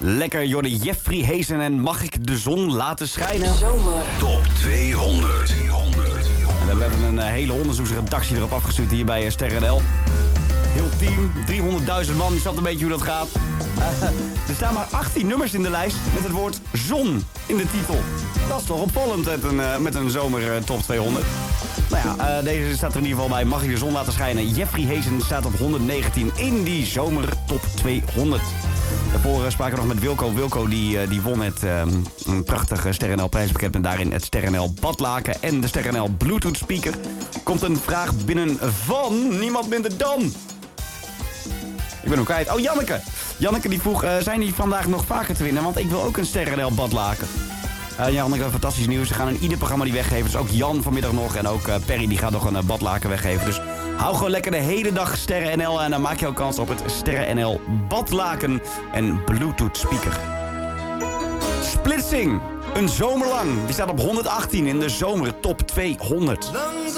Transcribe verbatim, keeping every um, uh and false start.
Lekker, Jordi, Jeffrey Hazen en Mag ik de zon laten schijnen? Zomer. Top tweehonderd. En we hebben een uh, hele onderzoeksredactie erop afgestuurd hier bij uh, Sterren N L. Heel team, driehonderdduizend man, je snapt een beetje hoe dat gaat. Uh, er staan maar achttien nummers in de lijst met het woord zon in de titel. Dat is toch opvallend met een, uh, met een zomer uh, top tweehonderd. Nou ja, uh, deze staat er in ieder geval bij. Mag ik de zon laten schijnen? Jeffrey Hazen staat op honderdnegentien in die zomer top tweehonderd. Daarvoor uh, spraken we nog met Wilco. Wilco die, uh, die won het uh, een prachtige Sterren N L prijspakket met daarin het Sterren N L badlaken en de Sterren N L Bluetooth speaker. Komt een vraag binnen van niemand minder dan... Ik ben hem kwijt. Oh, Janneke. Janneke die vroeg, uh, zijn die vandaag nog vaker te winnen? Want ik wil ook een Sterren N L badlaken. Uh, Janneke, fantastisch nieuws. Ze gaan in ieder programma die weggeven. Dus ook Jan vanmiddag nog. En ook uh, Perry die gaat nog een uh, badlaken weggeven. Dus hou gewoon lekker de hele dag Sterren N L. En dan maak je ook kans op het Sterren N L badlaken en Bluetooth speaker. Splitsing. Een zomer lang. Die staat op honderdachttien in de zomer top tweehonderd.